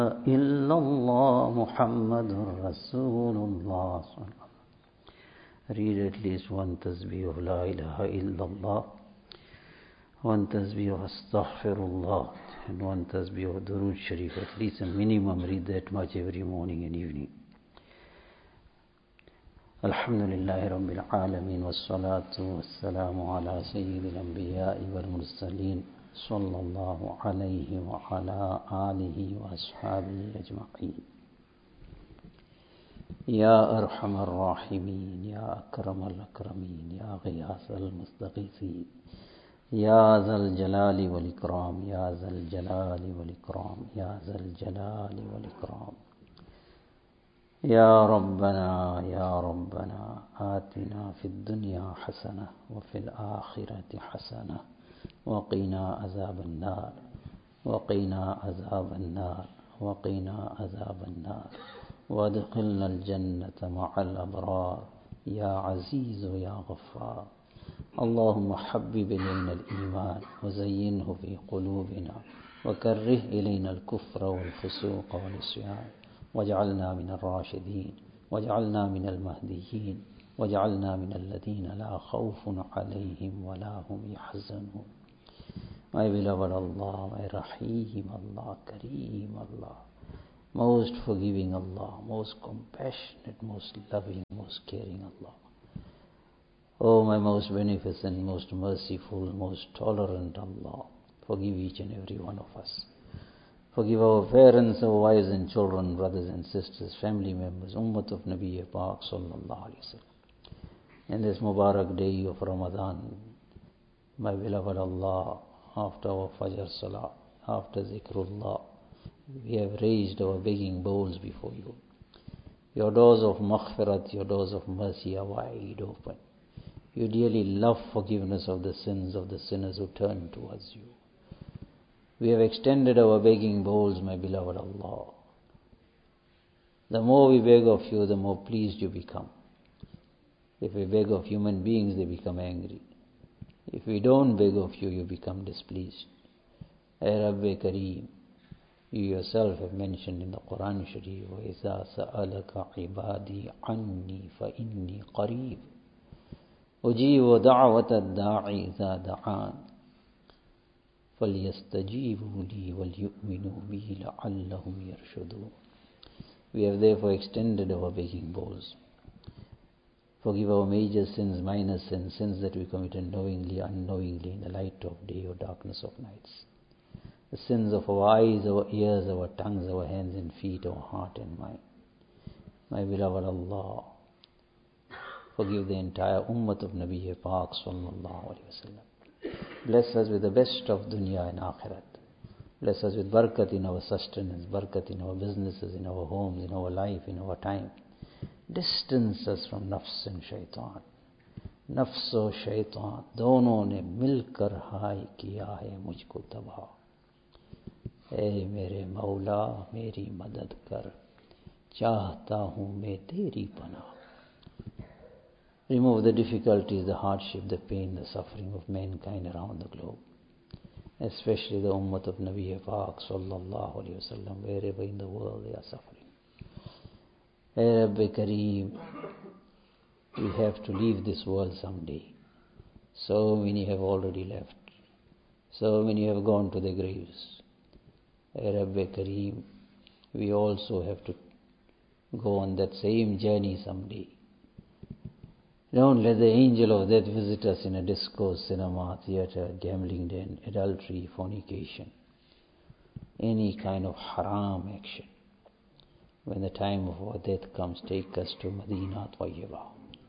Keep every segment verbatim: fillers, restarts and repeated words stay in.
إلا الله محمد رسول الله. Read at least one tasbih of La ilaha illallah, one tasbih of Astaghfirullah, and one tasbih of Durood Sharif. At least a minimum, read that much every morning and evening. Alhamdulillahi Rabbil Alameen, wassalatu wassalamu ala Sayyidil Anbiya'i wal Mursaleen, sallallahu alayhi wa ala alihi wa ashabihi ajma'een. Ya Arhamar Rahimin, Ya Akramal Akramin, Ya Ghiyasal Mustaghithin, Ya Zal Jalali wal Ikram, Ya Zal Jalali wal Ikram, Ya Zal Jalali wal Ikram. Ya Rabbana, Ya Rabbana, Atina fid dunya hasana, wa fil akhirati hasana, wa qina azaban nar, wa qina azaban nar, wa qina azaban nar. وادخلنا الجنة مع الأبرار يا عزيز يا غفار. اللهم حبب إلينا الإيمان وزينه في قلوبنا وكره إلينا الكفر والفسوق والعصيان واجعلنا من الراشدين واجعلنا من المهديين واجعلنا من الذين لا خوف عليهم ولا هم يحزنون. My beloved Allah, my Rahim Allah, Kareem Allah, most forgiving Allah, most compassionate, most loving, most caring Allah. Oh, my most beneficent, most merciful, most tolerant Allah, forgive each and every one of us. Forgive our parents, our wives and children, brothers and sisters, family members, Ummat of Nabi Pak Sallallahu Alaihi Wasallam. In this Mubarak day of Ramadan, my beloved Allah, after our Fajr Salah, after Zikrullah, we have raised our begging bowls before you. Your doors of maghfirat, your doors of mercy are wide open. You dearly love forgiveness of the sins of the sinners who turn towards you. We have extended our begging bowls, my beloved Allah. The more we beg of you, the more pleased you become. If we beg of human beings, they become angry. If we don't beg of you, you become displeased. Ay Rabbi Kareem, you yourself have mentioned in the Quran Sharif, وَإِذَا سَأَلَكَ عِبَادِي عَنِّي فَإِنِّي قَرِيبٌ أُجِيبُ دَعْوَةَ الدَّاعِ إِذَا دَعَانِ فَلْيَسْتَجِيبُوا لِي وَلْيُؤْمِنُوا بِي لَعَلَّهُمْ يَرْشُدُونَ. We have therefore extended our begging bowls. Forgive our major sins, minor sins, sins that we committed knowingly, unknowingly, in the light of day or darkness of nights. The sins of our eyes, our ears, our tongues, our hands and feet, our heart and mind. My beloved Allah, forgive the entire Ummah of Nabi Pak Sallallahu Alaihi Wasallam. Bless us with the best of dunya and akhirat. Bless us with barakat in our sustenance, barakat in our businesses, in our homes, in our life, in our time. Distance us from nafs and shaitan. Nafs और shaitan दोनों ने मिलकर हाय किया है मुझको तबाह. ए मेरे मौला मेरी मदद कर, चाहता हूँ मैं तेरी पनाह. Remove the difficulties, the hardship, the pain, the suffering of mankind around the globe, especially the Ummah of Nabi Pak Sallallahu Alaihi Wasallam, wherever in the world they are suffering. Hey Rabbi Kareem, we have to leave this world someday. So many have already left. So many have gone to their graves. Hey Rabbi Kareem, we also have to go on that same journey someday. Don't let the angel of death visit us in a disco, cinema, theatre, gambling den, adultery, fornication, any kind of haram action. When the time of our death comes, take us to Medina Tayyibah.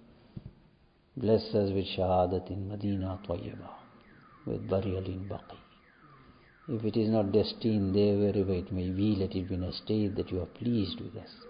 Bless us with shahadat in Medina Tayyibah, with burial in Baqi. If it is not destined there, wherever it may be, let it be in a state that you are pleased with us.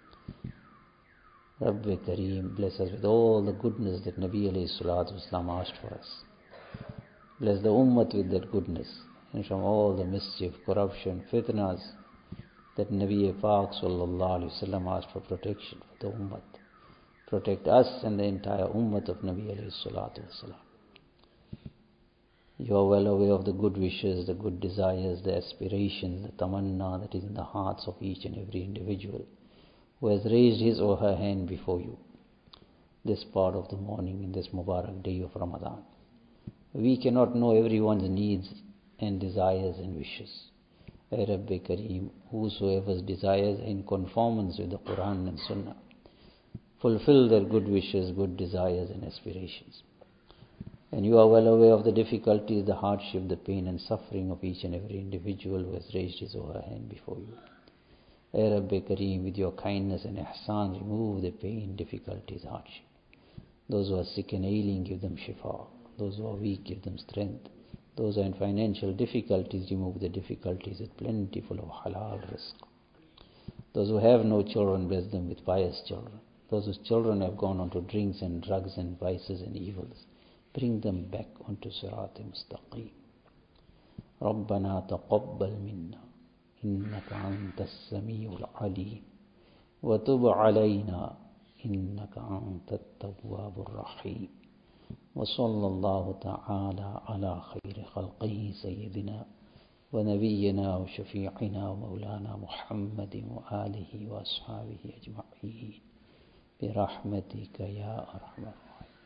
Rabbi Kareem, bless us with all the goodness that Nabi alayhi salatu wasalam asked for us. Bless the ummah with that goodness, and from all the mischief, corruption, fitnas that Nabi Pak sallallahu alayhi wasallam asked for protection for the ummah. Protect us and the entire ummah of Nabi alayhi salatu wasalam. You are well aware of the good wishes, the good desires, the aspirations, the tamanna that is in the hearts of each and every individual who has raised his or her hand before you this part of the morning in this Mubarak day of Ramadan. We cannot know everyone's needs and desires and wishes. Ya Rabbi Kareem, whosoever's desires are in conformance with the Quran and Sunnah, fulfill their good wishes, good desires and aspirations. And you are well aware of the difficulties, the hardship, the pain and suffering of each and every individual who has raised his or her hand before you. Ya Rabbi Kareem, with your kindness and ihsan, remove the pain, difficulties, hardship. Those who are sick and ailing, give them shifa. Those who are weak, give them strength. Those who are in financial difficulties, remove the difficulties with plentiful of halal rizq. Those who have no children, bless them with pious children. Those whose children have gone on to drinks and drugs and vices and evils, bring them back onto Sirat Mustaqim. ربنا تقبل منا إنك أنت السميع العليم وتب علينا إنك أنت التواب الرحيم وصلى الله تعالى على خير خلقه سيدنا ونبينا وشفيعنا ومولانا محمد وآله وأصحابه أجمعين برحمتك يا أرحم الراحمين.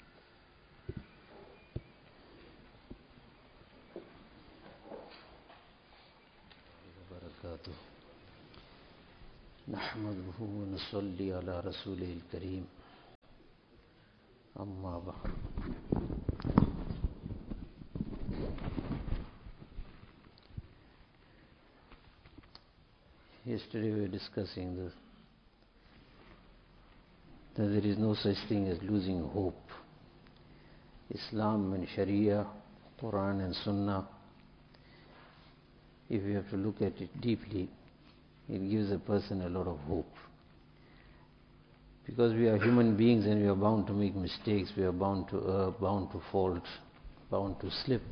نحمده ونصلي على رسوله الكريم أما بعد. Yesterday we were discussing this, that there is no such thing as losing hope. Islam and Sharia, Quran and Sunnah, if you have to look at it deeply, it gives a person a lot of hope. Because we are human beings and we are bound to make mistakes, we are bound to err, bound to fault, bound to slip.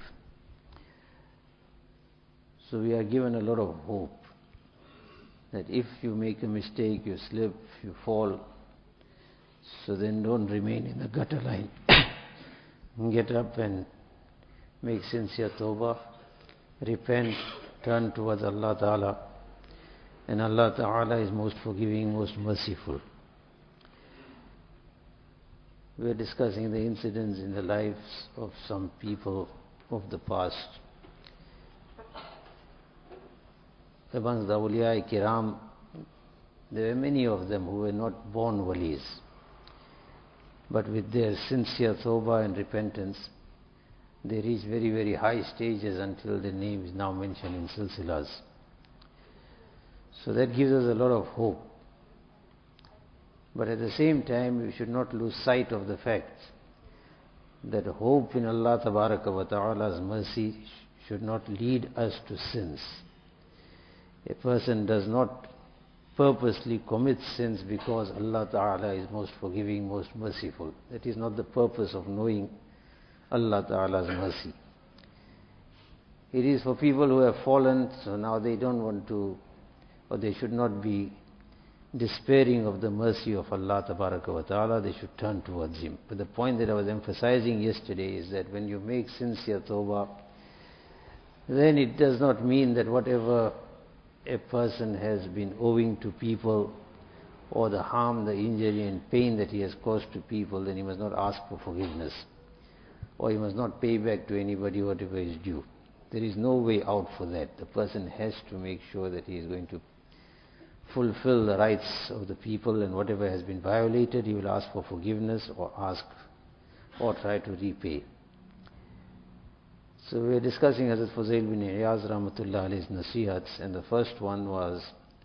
So we are given a lot of hope that if you make a mistake, you slip, you fall, so then don't remain in the gutter line. Get up and make sincere tawbah, repent, turn towards Allah Ta'ala, and Allah Ta'ala is most forgiving, most merciful. We are discussing the incidents in the lives of some people of the past. Amongst the awliya kiram, there were many of them who were not born walis, but with their sincere tawbah and repentance, they reached very, very high stages until their name is now mentioned in silsilas. So that gives us a lot of hope. But at the same time, we should not lose sight of the fact that hope in Allah Tabaraka wa Ta'ala's mercy should not lead us to sins. A person does not purposely commit sins because Allah Ta'ala is most forgiving, most merciful. That is not the purpose of knowing Allah Ta'ala's mercy. It is for people who have fallen, so now they don't want to, or they should not be despairing of the mercy of Allah Tabaraka wa Ta'ala, they should turn towards Him. But the point that I was emphasizing yesterday is that when you make sincere tawbah, then it does not mean that whatever a person has been owing to people, or the harm, the injury and pain that he has caused to people, then he must not ask for forgiveness, or he must not pay back to anybody whatever is due. There is no way out for that. The person has to make sure that he is going to fulfill the rights of the people, and whatever has been violated, he will ask for forgiveness or ask or try to repay. So we are discussing Hazrat Fuzail bin Iyaz Rahmatullah alayhi's nasihats, and the first one was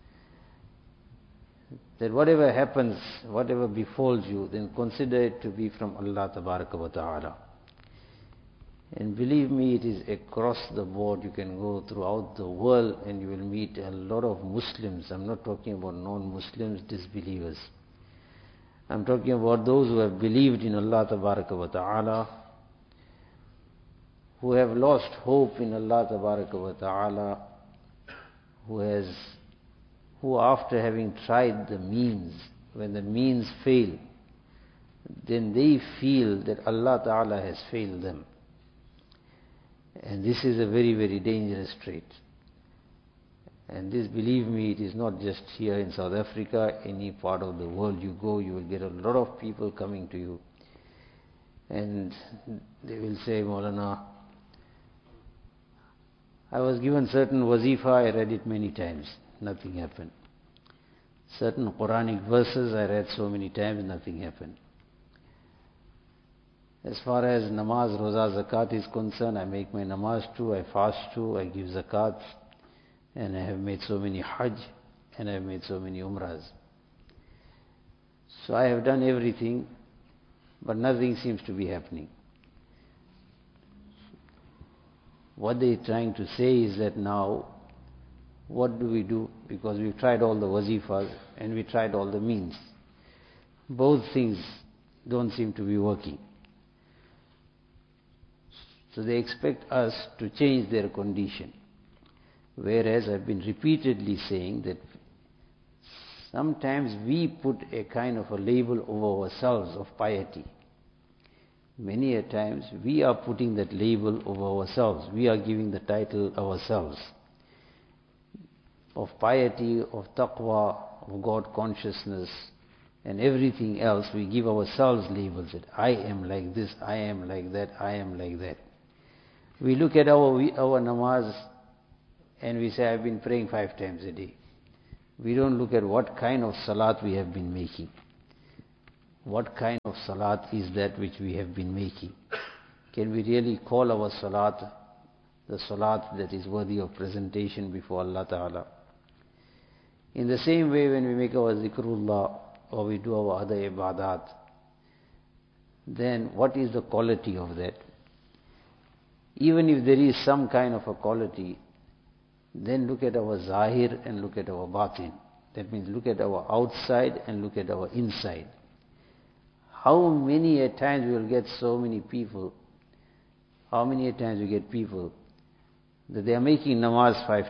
that whatever happens, whatever befalls you, then consider it to be from Allah Tabaraka wa Ta'ala. And believe me, it is across the board. You can go throughout the world and you will meet a lot of Muslims. I'm not talking about non-Muslims, disbelievers. I'm talking about those who have believed in Allah Tabaraka wa Ta'ala, who have lost hope in Allah Tabaraka wa Ta'ala, who has, who after having tried the means, when the means fail, then they feel that Allah Ta'ala has failed them. And this is a very, very dangerous trait. And this, believe me, it is not just here in South Africa. Any part of the world you go, you will get a lot of people coming to you. And they will say, Maulana, I was given certain wazifa, I read it many times, nothing happened. Certain Quranic verses I read so many times, nothing happened. As far as namaz, roza, zakat is concerned, I make my namaz too, I fast too, I give zakat, and I have made so many hajj, and I have made so many umrahs. So I have done everything, but nothing seems to be happening. What they are trying to say is that now, what do we do? Because we've tried all the wazifas and we tried all the means. Both things don't seem to be working. So they expect us to change their condition. Whereas I've been repeatedly saying that sometimes we put a kind of a label over ourselves of piety. Many a times we are putting that label over ourselves. We are giving the title ourselves. Of piety, of taqwa, of God consciousness, and everything else, we give ourselves labels that I am like this, I am like that, I am like that. We look at our, our namaz and we say, I've been praying five times a day. We don't look at what kind of salat we have been making. What kind of salat is that which we have been making? Can we really call our salat the salat that is worthy of presentation before Allah Ta'ala? In the same way, when we make our zikrullah or we do our other ibadat, then what is the quality of that? Even if there is some kind of a quality, then look at our zahir and look at our batin. That means look at our outside and look at our inside. How many a times we will get so many people, how many a times we get people that they are making namaz five